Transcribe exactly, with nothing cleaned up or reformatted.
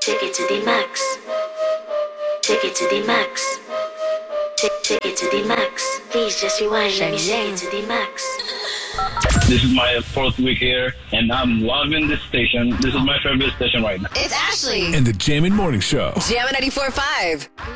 Take it to the max. Take it to the max. Take, take it to the max. Please just rewind. Let me take it to the max. This is my fourth week here, and I'm loving this station. This is my favorite station right now. It's Ashley. And the Jammin' Morning Show. Jammin' ninety-four point five.